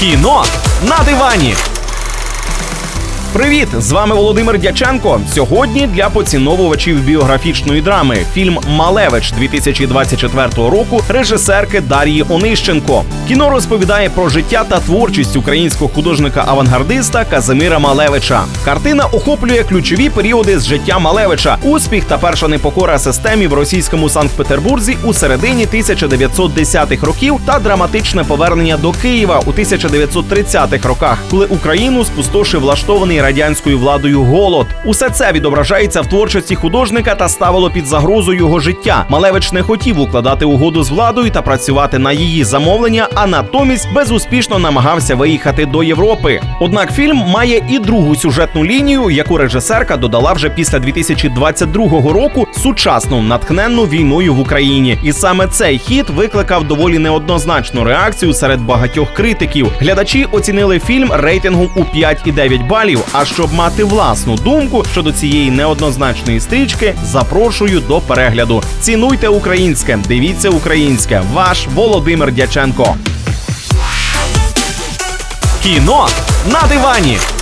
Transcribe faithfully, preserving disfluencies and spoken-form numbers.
Кіно на дивані. Привіт! З вами Володимир Дяченко. Сьогодні для поціновувачів біографічної драми фільм «Малевич» дві тисячі двадцять четвертого року режисерки Дар'ї Онищенко. Кіно розповідає про життя та творчість українського художника-авангардиста Казимира Малевича. Картина охоплює ключові періоди з життя Малевича, успіх та перша непокора системі в російському Санкт-Петербурзі у середині тисяча дев'ятсот десятих років та драматичне повернення до Києва у тисяча дев'ятсот тридцятих роках, коли Україну спустошив влаштований радянською владою голод. Усе це відображається в творчості художника та ставило під загрозу його життя. Малевич не хотів укладати угоду з владою та працювати на її замовлення, а натомість безуспішно намагався виїхати до Європи. Однак фільм має і другу сюжетну лінію, яку режисерка додала вже після дві тисячі двадцять другого року, сучасну, натхненну війною в Україні. І саме цей хід викликав доволі неоднозначну реакцію серед багатьох критиків. Глядачі оцінили фільм рейтингом у п'ять і дев'ять балів. А щоб мати власну думку щодо цієї неоднозначної стрічки, запрошую до перегляду. Цінуйте українське, дивіться українське. Ваш Володимир Дяченко. Кіно на дивані.